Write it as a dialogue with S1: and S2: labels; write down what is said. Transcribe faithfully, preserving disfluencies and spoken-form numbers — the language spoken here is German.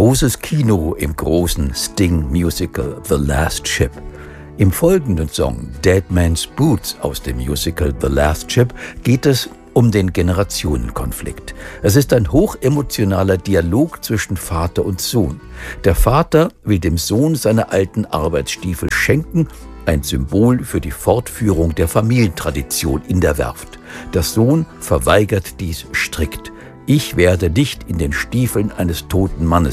S1: Großes Kino im großen Sting-Musical The Last Ship. Im folgenden Song Dead Man's Boots aus dem Musical The Last Ship geht es um den Generationenkonflikt. Es ist ein hochemotionaler Dialog zwischen Vater und Sohn. Der Vater will dem Sohn seine alten Arbeitsstiefel schenken, ein Symbol für die Fortführung der Familientradition in der Werft. Der Sohn verweigert dies strikt. Ich werde nicht in den Stiefeln eines toten Mannes